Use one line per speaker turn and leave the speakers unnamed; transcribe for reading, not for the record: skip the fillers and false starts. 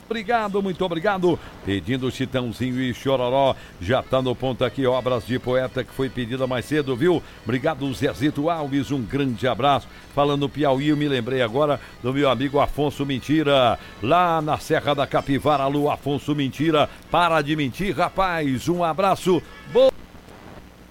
Obrigado, muito obrigado. Pedindo Chitãozinho e Chororó. Já tá no ponto aqui, Obras de Poeta, que foi pedida mais cedo, viu? Obrigado, Zezito Alves, um grande abraço. Falando Piauí, eu me lembrei agora do meu amigo Afonso Mentira, lá na Serra da Capivara. Alô, Afonso Mentira, para de mentir, rapaz. Um abraço.